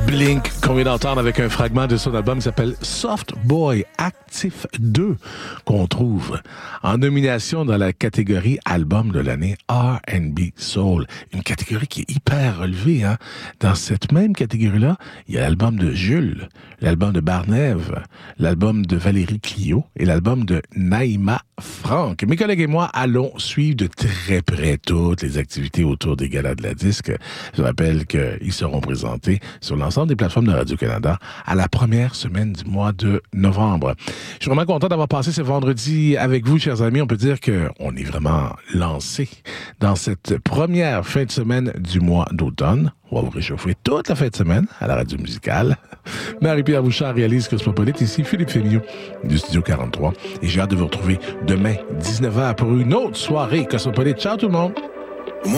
Blink, qu'on vient d'entendre avec un fragment de son album qui s'appelle Soft Boy Actif 2, qu'on trouve en nomination dans la catégorie Album de l'année R&B Soul. Une catégorie qui est hyper relevée, hein. Dans cette même catégorie-là, il y a l'album de Jules, l'album de Barnève, l'album de Valérie Clio et l'album de Naïma Franck. Mes collègues et moi allons suivre de très près toutes les activités autour des galas de la disque. Je rappelle qu'ils seront présentés sur l'ensemble des plateformes de Radio-Canada à la première semaine du mois de novembre. Je suis vraiment content d'avoir passé ce vendredi avec vous, chers amis. On peut dire qu'on est vraiment lancé dans cette première fin de semaine du mois d'automne. On va vous réchauffer toute la fin de semaine à la radio musicale. Marie-Pierre Bouchard réalise Cosmopolite. Ici Philippe Fémillon du Studio 43. Et j'ai hâte de vous retrouver demain, 19h, pour une autre soirée Cosmopolite. Ciao tout le monde!